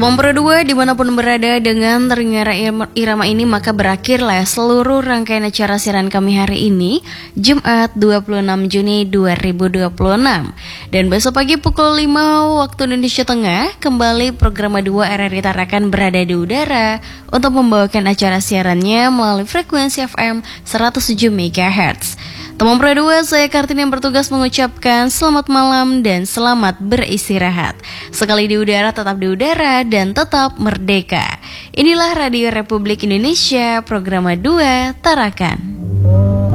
Teman berdua dimanapun berada dengan terngiang irama ini maka berakhirlah seluruh rangkaian acara siaran kami hari ini Jumat 26 Juni 2026. Dan besok pagi pukul 5 waktu Indonesia Tengah kembali program 2 RRI Tarakan berada di udara untuk membawakan acara siarannya melalui frekuensi FM 107 MHz. Teman berdua, saya Kartini yang bertugas mengucapkan selamat malam dan selamat beristirahat. Sekali di udara, tetap di udara dan tetap merdeka. Inilah Radio Republik Indonesia, program 2 Tarakan.